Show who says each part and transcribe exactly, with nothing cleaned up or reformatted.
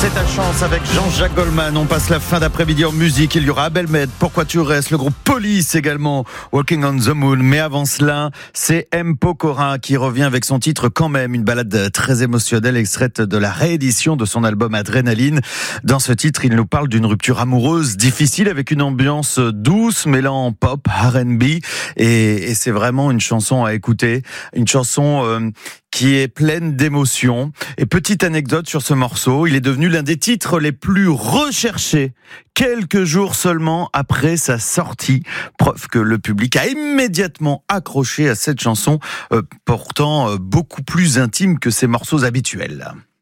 Speaker 1: C'est ta chance avec Jean-Jacques Goldman. On passe la fin d'après-midi en musique. Il y aura Abel Med, Pourquoi tu restes, le groupe Police également, Walking on the Moon. Mais avant cela, c'est M. Pokora qui revient avec son titre Quand même, une balade très émotionnelle extraite de la réédition de son album Adrénaline. Dans ce titre, il nous parle d'une rupture amoureuse difficile avec une ambiance douce, mêlant pop, R and B. Et, et c'est vraiment une chanson à écouter. Une chanson euh, qui est pleine d'émotions. Et petite anecdote sur ce morceau, il est devenu l'un des titres les plus recherchés quelques jours seulement après sa sortie. Preuve que le public a immédiatement accroché à cette chanson, euh, pourtant euh, beaucoup plus intime que ses morceaux habituels.